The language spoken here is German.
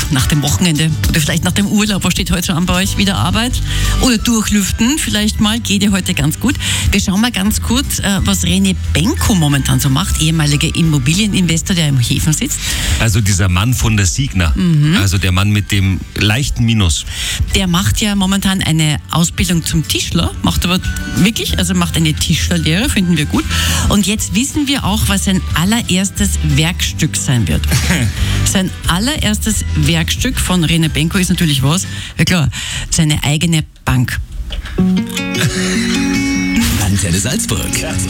nach dem Wochenende oder vielleicht nach dem Urlaub, was steht heute schon an bei euch? Wieder Arbeit? Oder durchlüften vielleicht mal, geht ja heute ganz gut. Wir schauen mal ganz kurz, was Rene Benko momentan so macht, ehemaliger Immobilieninvestor, der im Häfen sitzt. Also dieser Mann von der Signa, also der Mann mit dem leichten Minus. Der macht ja momentan eine Ausbildung zum Tischler, macht aber wirklich, also macht eine Tischlerlehre, finden wir gut. Und jetzt wissen wir auch, was sein allererstes Werkstück sein wird. Sein allererstes Werkstück von Rene Benko ist natürlich was? Ja klar, seine eigene Bank. Antenne Salzburg.